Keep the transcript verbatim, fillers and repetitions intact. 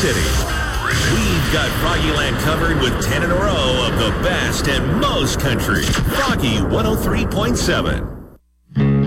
City. We've got Froggyland covered with ten in a row of the best and most country. Froggy one oh three point seven.